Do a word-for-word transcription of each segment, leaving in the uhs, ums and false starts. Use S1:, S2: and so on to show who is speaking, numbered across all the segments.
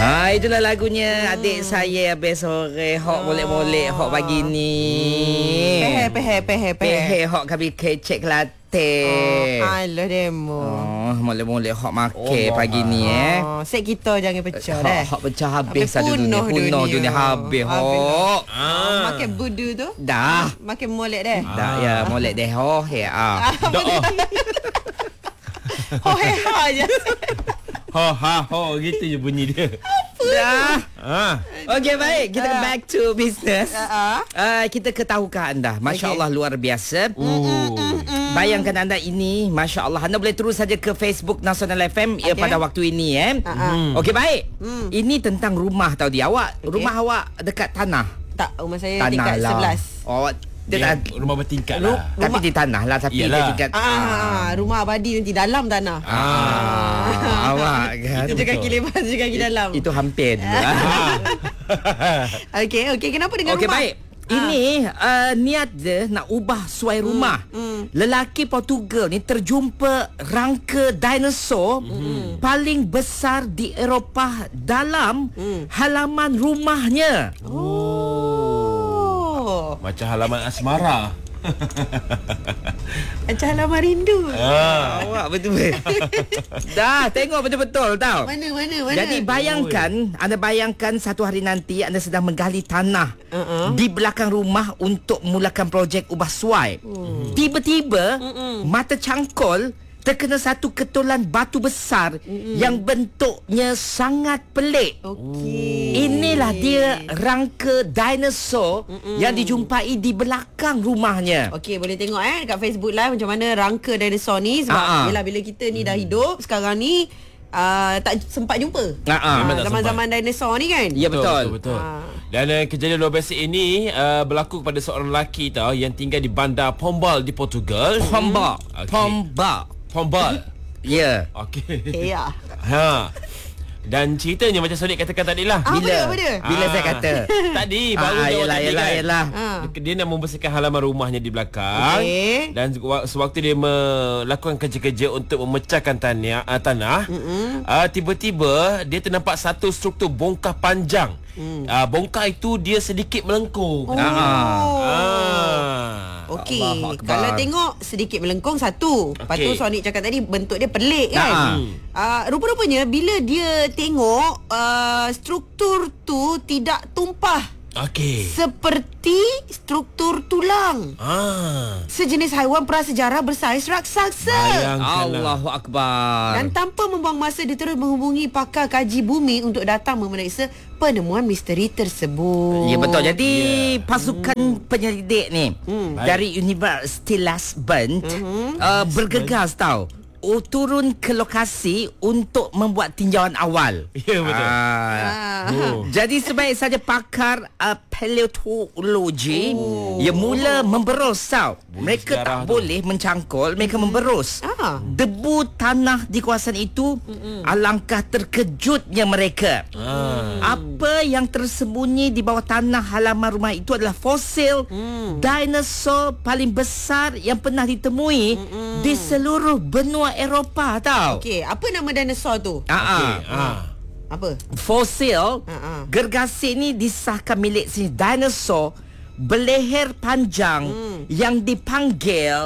S1: Ha, itulah lagunya hmm. adik saya habis sore. Hok molek-molek hok pagi ni.
S2: Pehe pehe pehe pehe.
S1: Pehe hok kami kecek latte.
S2: Oh, alah demo.
S1: Oh, molek-molek hok makan oh, pagi ni eh.
S2: Oh, set kita jangan pecah dah.
S1: Hok pecah habis satu
S2: dunia.
S1: dunia. Punuh dunia habis hok.
S2: Ah. Makan budu tu?
S1: Dah.
S2: Makan molek dah.
S1: Dah ah. Ya, molek dah oh ya. Ah.
S2: Dah. Oh he ha je.
S3: Ha ha ho gitu je bunyi dia.
S1: Dah.
S3: Ha.
S1: Okey baik, kita uh. back to business.
S2: Uh-uh.
S1: Uh, kita ketahukan anda, masya-Allah okay. Luar biasa.
S3: Oh.
S1: Bayangkan anda ini, masya-Allah, anda boleh terus saja ke Facebook Nasional F M okay. ya, pada waktu ini eh. Uh-uh. Okey baik. Hmm. Ini tentang rumah tahu dia. Awak okay. rumah awak dekat tanah?
S2: Tak, rumah saya
S1: tanah
S2: tingkat
S1: lah.
S2: sebelas.
S1: Oh, dia
S3: dia
S1: tak,
S3: rumah bertingkat
S1: ru-
S3: lah.
S1: Tapi di tanah lah, tapi
S3: Yalah.
S1: dia tingkat
S2: Ah, ah, rumah abadi nanti dalam tanah.
S1: Ah, awak kan.
S2: Itu kaki lebar, itu kaki dalam.
S1: Itu hampir dulu.
S2: Okey, okey, kenapa dengan
S1: okay,
S2: rumah?
S1: Okey baik. Ini uh, niat dia nak ubah suai rumah.
S2: Hmm, hmm.
S1: Lelaki Portugal ni terjumpa rangka dinosaur hmm. paling besar di Eropah dalam hmm. halaman rumahnya.
S2: Oh.
S3: Macam halaman asmara.
S2: Macam halaman rindu.
S1: Ah, awak betul. Dah tengok betul-betul tahu.
S2: Mana mana mana.
S1: Jadi bayangkan, anda bayangkan satu hari nanti anda sedang menggali tanah uh-uh. di belakang rumah untuk mulakan projek ubah suai. Uh. Tiba-tiba uh-uh. mata cangkul terkena satu ketulan batu besar mm-hmm. yang bentuknya sangat pelik.
S2: Okey.
S1: Inilah dia rangka dinosaur mm-hmm. yang dijumpai di belakang rumahnya.
S2: Okey, boleh tengok eh dekat Facebook Live macam mana rangka dinosaur ni sebab
S1: uh-huh.
S2: yelah bila kita ni dah hidup sekarang ni uh, tak sempat jumpa.
S1: Uh-huh.
S2: Uh, zaman-zaman dinosaur ni kan?
S1: Ya betul.
S3: Betul. betul.
S2: Uh.
S3: Dan uh, kejadian luar biasa ini uh, berlaku kepada seorang lelaki tau yang tinggal di bandar Pombal di Portugal.
S1: Pombal.
S3: Okay.
S1: Pombal.
S3: Pombal.
S1: Ya.
S3: Yeah. Okey.
S2: Ya.
S3: Ha. Dan ceritanya macam Sonik katakan tadi lah.
S2: Ah,
S1: Bila?
S2: apa dia?
S1: Bila
S3: ah.
S1: saya kata?
S3: Tadi baru
S1: ah,
S3: jawab
S1: yelah,
S3: tadi
S1: yelah,
S3: kan.
S1: yelah.
S2: Ah.
S3: Dia nak membersihkan halaman rumahnya di belakang.
S2: Okay.
S3: Dan sewaktu dia melakukan kerja-kerja untuk memecahkan tanah, uh, tanah uh, tiba-tiba dia ternampak satu struktur bongkah panjang. Hmm. Uh, bongkah itu dia sedikit melengkung.
S2: Oh.
S3: Ah.
S2: Okey, kalau tengok sedikit melengkung satu. Lepas tu Sonic cakap tadi bentuk dia pelik kan.
S3: Hmm.
S2: Uh, rupa-rupanya bila dia tengok uh, struktur tu tidak tumpah.
S3: Okey.
S2: Seperti struktur tulang.
S3: Ah.
S2: Sejenis haiwan prasejarah bersaiz raksasa.
S3: Bayangkanlah.
S1: Allahu Akbar.
S2: Dan tanpa membuang masa dia terus menghubungi pakar kaji bumi untuk datang memeriksa penemuan misteri tersebut.
S1: Ya betul. Jadi
S3: yeah.
S1: pasukan hmm. penyelidik ni hmm. dari University Lisbon hmm. uh, bergegas tahu. Oh, turun ke lokasi untuk membuat tinjauan awal.
S3: Ya betul.
S1: Ah.
S3: Oh.
S1: Jadi sebaik saja pakar uh, paleontologi oh. yang mula memberus tau. Mereka tak tu. boleh mencangkul, mereka mm. memberus.
S2: Ah.
S1: Debu tanah di kawasan itu Mm-mm. alangkah terkejutnya mereka. Ah. Apa yang tersembunyi di bawah tanah halaman rumah itu adalah fosil mm. dinosaur paling besar yang pernah ditemui Mm-mm. di seluruh benua Eropah tau.
S2: Okey, apa nama dinosaur tu?
S1: Ah,
S3: okay.
S1: ah.
S3: ah.
S2: Apa?
S1: Fosil
S2: Ha-ha.
S1: gergasi ni disahkan milik si dinosaur berleher panjang hmm. yang dipanggil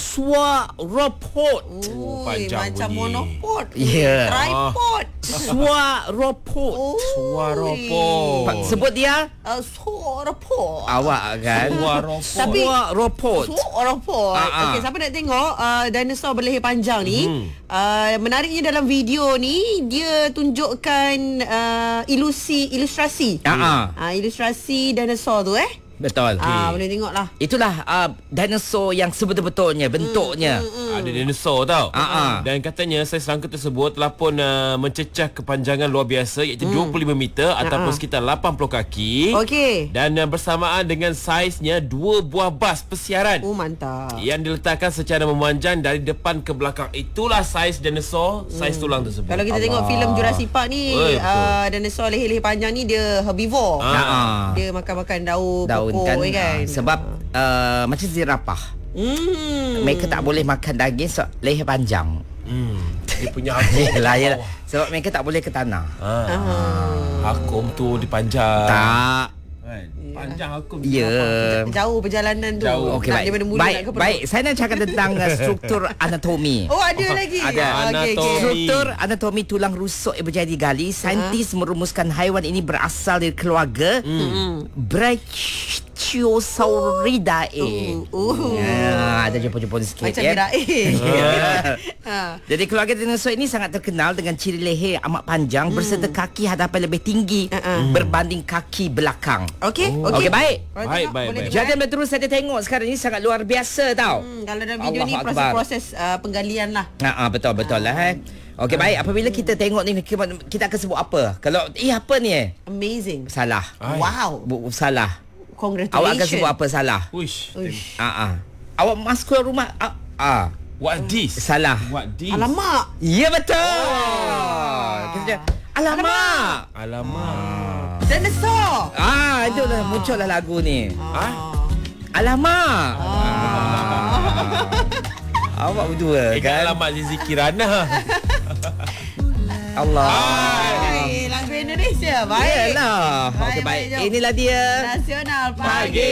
S1: sauropod.
S2: Oh,
S3: panjang
S2: macam
S3: bunyi.
S2: monopod.
S1: Ya.
S2: Tripod.
S1: Sauropod.
S2: Oh.
S3: Sauropod.
S1: Pa- Sebut dia
S2: Uh, sauropod.
S1: awak kan.
S3: Sauropod.
S2: Tapi-
S1: Sauropod.
S2: Sauropod.
S1: Ah, ah.
S2: Okey, siapa nak tengok uh, dinosaur berleher panjang ni?
S3: Hmm.
S2: Uh, menariknya dalam video ni dia tunjukkan uh, ilusi ilustrasi.
S1: Ah, ah.
S2: Uh, ilustrasi dinosaur tu eh.
S1: Betul.
S2: Ah, boleh tengok lah.
S1: Itulah uh, dinosaur yang sebetul-betulnya bentuknya.
S2: Hmm, hmm, hmm.
S3: Ada dinosaur tau.
S1: Ah, ah.
S3: Dan katanya saiz rangka tersebut telah pun uh, mencecah kepanjangan luar biasa iaitu hmm. dua puluh lima meter ataupun
S2: Ah, ah.
S3: sekitar lapan puluh kaki.
S2: Okey.
S3: Dan uh, bersamaan dengan saiznya dua buah bas persiaran
S2: Oh, mantap.
S3: yang diletakkan secara memanjang dari depan ke belakang. Itulah saiz dinosaur, saiz tulang tersebut.
S2: Kalau kita
S1: Allah.
S2: tengok filem Jurassic Park ni,
S3: Oi,
S2: uh, dinosaur leher-leher panjang ni dia herbivore.
S3: Ah.
S1: Ah.
S2: Dia makan-makan daun,
S1: Daun
S2: pokok
S1: kan,
S2: kan.
S1: ah, sebab uh, macam zirapah.
S2: Hmm.
S1: Mereka tak boleh makan daging sebab leher panjang.
S3: Hmm. Dia punya aku.
S1: Yelah, yelah. Sebab mereka tak boleh ke tanah.
S3: Ah.
S2: Ah.
S3: Hakum tu dipanjang.
S1: Tak.
S3: Kan? Panjang hakum.
S1: Ya.
S2: Jauh perjalanan tu.
S3: Jauh.
S1: Okey,
S2: Nak
S1: baik.
S2: daripada mulut
S1: Baik,
S2: nak ke perut.
S1: baik. Saya nak cakap tentang uh, struktur anatomi.
S2: Oh, ada lagi.
S1: Ada.
S2: Ah, okey, okey.
S3: Anatomi.
S1: Struktur anatomi tulang rusuk yang berjaya digali. Saintis merumuskan haiwan ini berasal dari keluarga mm. Brachiosauridae.
S2: Uh, uh.
S1: Ya, ada jepun-jepun sikit
S2: Macam
S1: ya.
S2: biraih. Ha.
S1: Jadi keluarga dinosaur ini sangat terkenal dengan ciri leher amat panjang berserta kaki hadapan lebih tinggi
S2: Uh-uh.
S1: berbanding kaki belakang.
S2: Okey,
S1: Oh.
S2: okey.
S1: Okey, baik.
S2: Korang
S3: Baik,
S2: tengok,
S3: baik,
S2: boleh
S3: baik.
S2: tengok,
S1: Jadi
S2: eh?
S1: terus saya tengok sekarang ini sangat luar biasa tau.
S2: Hmm, kalau dalam video ni
S1: Allahu Akbar.
S2: proses-proses uh, penggalian lah.
S1: Ha ah, betul betul lah eh. Okey baik, apabila kita tengok ni kita kita akan sebut apa? Kalau eh apa ni eh?
S2: Amazing.
S1: Salah.
S3: Ai.
S2: Wow.
S1: Bu, salah.
S2: Congratulations.
S1: Awak akan sebut apa salah?
S3: Uish.
S2: Uish.
S1: Ah ah. Awak masuk keluar rumah ah. ah.
S3: What this?
S1: Salah.
S3: What this?
S2: Alamak.
S1: Ya betul. Oh. Kita alamak.
S3: Alamak.
S2: Dinosaur.
S1: Ah, itulah muncullah lagu ni.
S3: Ah.
S1: Alamak. Ah. Awak berdua
S3: Ingat
S1: kan?
S3: alamat Zizi Kirana.
S1: Allah.
S2: Hai, lagu Indonesia. Baik.
S1: Yalah. Okey
S2: Baik,
S1: baik.
S2: baik, jom.
S1: Inilah dia.
S2: Nasional
S3: Pagi.
S2: pagi.